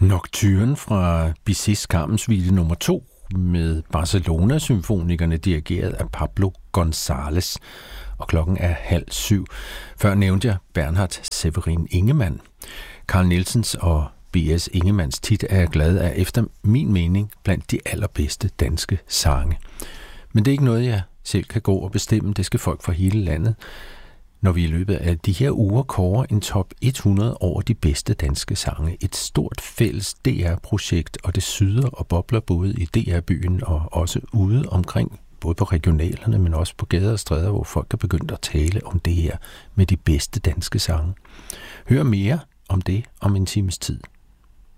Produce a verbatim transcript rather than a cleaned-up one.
Nocturne fra Bizets Carmen-suite nummer to med Barcelona-symfonikerne dirigeret af Pablo González. Og klokken er halv syv. Før nævnte jeg Bernhard Severin Ingemann. Carl Nielsens og B S Ingemanns tit er jeg glad af efter min mening blandt de allerbedste danske sange. Men det er ikke noget, jeg selv kan gå og bestemme. Det skal folk fra hele landet. Når vi i løbet af de her uger kårer en top hundrede over de bedste danske sange. Et stort fælles D R-projekt, og det syder og bobler både i D R-byen og også ude omkring, både på regionalerne, men også på gader og stræder, hvor folk er begyndt at tale om det her med de bedste danske sange. Hør mere om det om en times tid.